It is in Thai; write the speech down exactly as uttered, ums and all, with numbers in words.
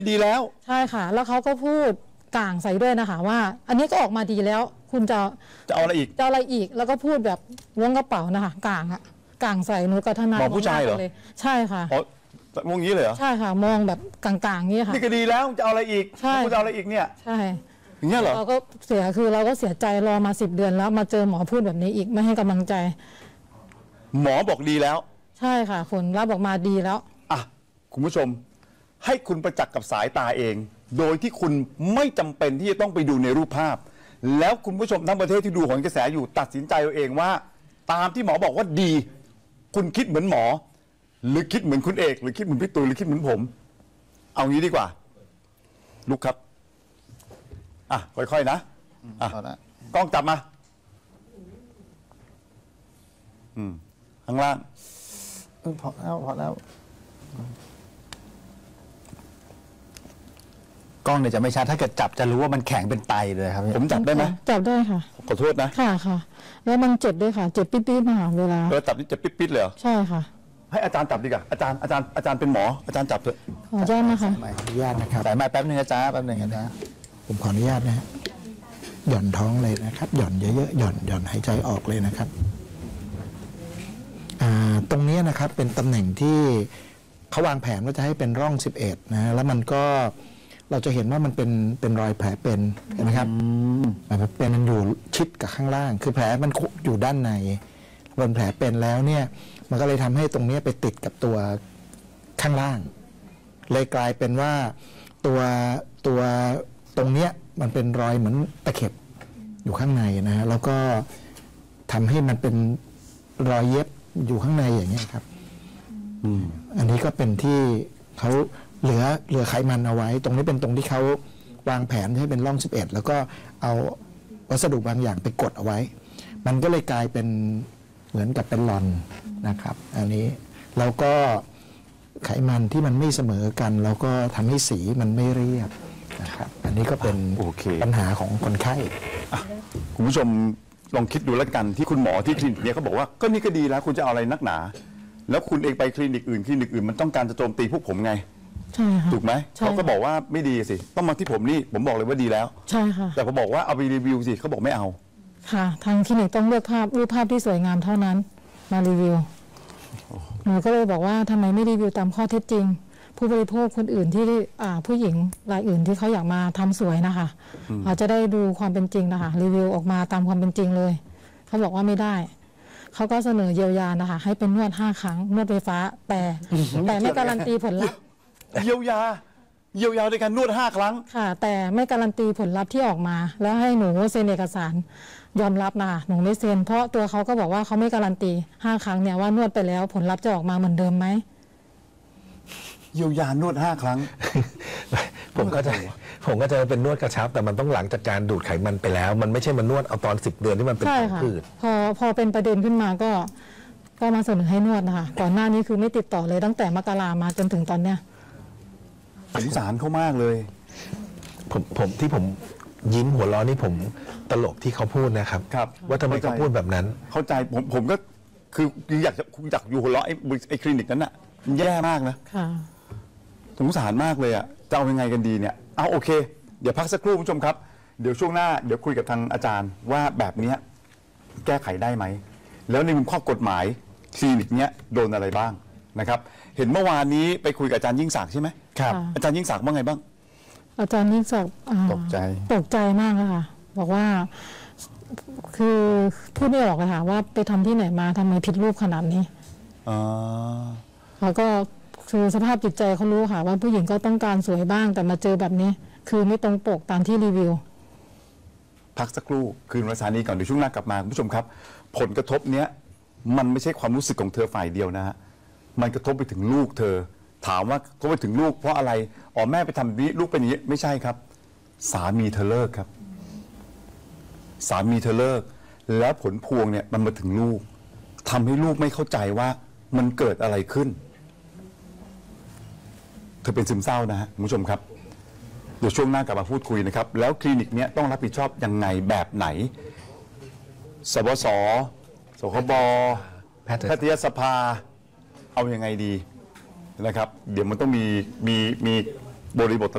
ดีแล้วใช่ค่ะแล้วเขาก็พูดกลางใส่ด้วยนะคะว่าอันนี้ก็ออกมาดีแล้วคุณจะจะเอาอะไรอีกจะอะไรอีกแล้วก็พูดแบบล้วงกระเป๋านะคะกลางอะกลางใส่หนูกับทนายมองผู้ชายเหรอใช่ค่ะอ๋อมองงี้เลยเหรอใช่ค่ะมองแบบกลางๆนี้ค่ะนี่ก็ดีแล้วจะเอาอะไรอีกใช่คุณจะเอาอะไรอีกเนี่ยใช่อย่างเงี้ยเหรอเราก็เสียคือเราก็เสียใจรอมาสิบเดือนแล้วมาเจอหมอพูดแบบนี้อีกไม่ให้กำลังใจหมอบอกดีแล้วใช่ค่ะผลลัพธ์ออกมาดีแล้วอ่ะคุณผู้ชมให้คุณประจักษ์กับสายตาเองโดยที่คุณไม่จำเป็นที่จะต้องไปดูในรูปภาพแล้วคุณผู้ชมทั้งประเทศที่ดูหนกระแสอยู่ตัดสินใจเอาเองว่าตามที่หมอบอกว่าดีคุณคิดเหมือนหมอหรือคิดเหมือนคุณเอกหรือคิดเหมือนพี่ตูนหรือคิดเหมือนผมเอางี้ดีกว่าลุกครับอ่ะค่อยๆนะอ่ะกล้องจับมาอืมข้างล่างพอแล้วพอแล้วกล้องเนี่ยจะไม่ชัดถ้าเกิดจับจะรู้ว่ามันแข็งเป็นไตเลยครับผมจับได้ไหมจับได้ค่ะขอโทษนะค่ะค่ะแล้วมันเจ็บด้วยค่ะเจ็บปิ๊ดๆนะคะเวลาเออจับนี่เจ็บปิ๊ดๆเลยเหรอใช่ค่ะให้อาจารย์จับดีกว่าอาจารย์อาจารย์อาจารย์เป็นหมออาจารย์จับเถอะขออนุญาตนะคะขออนุญาตนะครับแต่มาแป๊บนึงนะจ๊ะแป๊บนึงนะจ๊ะผมขออนุญาตนะฮะหย่อนท้องเลยนะครับหย่อนเยอะๆหย่อนหย่อนหายใจออกเลยนะครับตรงนี้นะครับเป็นตำแหน่งที่เขาวางแผนว่าจะให้เป็นร่องสิบเอ็ดนะแล้วมันก็เราจะเห็นว่ามันเป็นเป็นรอยแผลเป็นเห็นไหมครับแผลเป็นมันอยู่ชิดกับข้างล่าง คือแผลมันอยู่ด้านในบนแผลเป็นแล้วเนี่ยมันก็เลยทำให้ตรงนี้ไปติดกับตัวข้างล่างเลยกลายเป็นว่าตัวตัวตรงเนี้ยมันเป็นรอยเหมือนตะเข็บอยู่ข้างในนะฮะแล้วก็ทำให้มันเป็นรอยเย็บอยู่ข้างในอย่างเงี้ยครับอันนี้ก็เป็นที่เขาเหลือเหลือไขมันเอาไว้ตรงนี้เป็นตรงที่เขาวางแผนให้เป็นร่องสิบเอ็ดแล้วก็เอาวัสดุบางอย่างไปกดเอาไว้มันก็เลยกลายเป็นเหมือนกับเป็นลอนนะครับอันนี้แล้วก็ไขมันที่มันไม่เสมอกันแล้วก็ทำให้สีมันไม่เรียบนะครับอันนี้ก็เป็นปัญหาของคนไข้คุณผู้ชมลองคิดดูแล้วกันที่คุณหมอที่คลินิกเนี้ยเขาบอกว่าก็นี่ก็ดีแล้วคุณจะเอาอะไรนักหนาแล้วคุณเองไปคลินิกอื่นคลินิกอื่นมันต้องการจะโจมตีพวกผมไงใช่ค่ะถูกไหมเขาก็บอกว่าไม่ดีสิต้องมาที่ผมนี่ผมบอกเลยว่าดีแล้วใช่ค่ะแต่พอบอกว่าเอาไปรีวิวสิเขาบอกไม่เอาค่ะทางคลินิกต้องเลือกภาพรูปภาพที่สวยงามเท่านั้นมารีวิวหนูก็เลยบอกว่าทำไมไม่รีวิวตามข้อเท็จจริงผู้บริโภคคนอื่นที่ผู้หญิงรายอื่นที่เขาอยากมาทำสวยนะคะอาจจะได้ดูความเป็นจริงนะคะรีวิวออกมาตามความเป็นจริงเลยเขาบอกว่าไม่ได้เขาก็เสนอเยียวยานะคะให้เป็นนวดห้าครั้งนวดไฟฟ้าแต่แต่ไม่การันตีผลลัพธ์เยียวยาเยียวยาในการนวดห้าครั้งค่ะแต่ไม่การันตีผลลัพธ์ที่ออกมาแล้วให้หนูเซ็นเอกสารยอมรับนะคะหนูไม่เซ็นเพราะตัวเขาก็บอกว่าเขาไม่การันตีห้าครั้งเนี่ยว่านวดไปแล้วผลลัพธ์จะออกมาเหมือนเดิมไหมเยียวยานวดห้าครั้งผมก็จะผมก็จะเป็นนวดกระชับแต่มันต้องหลังจากการดูดไขมันไปแล้วมันไม่ใช่มันนวดเอาตอนสิบเดือนที่มันเป็นพืชพอพอเป็นประเด็นขึ้นมาก็ก็มาเสนอให้นวดนะคะก่อนหน้านี้คือไม่ติดต่อเลยตั้งแต่มกรามาจนถึงตอนเนี้ยสงสารเขามากเลยผมผมที่ผมยิ้มหัวเราะนี่ผมตลกที่เขาพูดนะครับครับว่าทำไมเขาพูดแบบนั้นเข้าใจผมผมก็คืออยากจะอยากอยู่หัวเราะไอ้ไอ้คลินิกนั้นน่ะแย่มากนะค่ะสงสารมากเลยอ่ะจะเอายังไงกันดีเนี่ยเอาโอเคเดี๋ยวพักสักครู่คุณผู้ชมครับเดี๋ยวช่วงหน้าเดี๋ยวคุยกับทางอาจารย์ว่าแบบนี้แก้ไขได้ไหมแล้วในมุมข้อกฎหมายคลินิกเนี้ยโดนอะไรบ้างนะครับเห็นเมื่อวานนี้ไปคุยกับอาจารย์ยิ่งศักดิ์ใช่ไหมครับอาจารย์ยิ่งศักดิ์ว่าไงบ้างอาจารย์ยิ่งศักดิ์ตกใจตกใจมากเลยค่ะบอกว่าคือพูดไม่ออกเลยค่ะว่าไปทำที่ไหนมาทำไมผิดรูปขนาดนี้อ๋อแล้วก็คือสภาพจิตใจเขารู้ค่ะว่าผู้หญิงก็ต้องการสวยบ้างแต่มาเจอแบบนี้คือไม่ตรงปกตามที่รีวิวพักสักครู่คืนวันสานี้ก่อนเดี๋ยวช่วงหน้ากลับมาคุณผู้ชมครับผลกระทบเนี้ยมันไม่ใช่ความรู้สึกของเธอฝ่ายเดียวนะฮะมันกระทบไปถึงลูกเธอถามว่ากระทบไปถึงลูกเพราะอะไรอ๋อแม่ไปทำแบบนี้ลูกเป็นอย่างนี้ไม่ใช่ครับสามีเธอเลิกครับสามีเธอเลิกแล้วผลพวงเนี่ยมันมาถึงลูกทำให้ลูกไม่เข้าใจว่ามันเกิดอะไรขึ้นเธอเป็นซึมเศร้านะฮะคุณผู้ชมครับเดี๋ยวช่วงหน้ากลับมาพูดคุยนะครับแล้วคลินิกเนี้ยต้องรับผิดชอบยังไงแบบไหนสบสสคบแพทยสภาเอายังไงดีนะครับเดี๋ยวมันต้องมีมีมีบริบท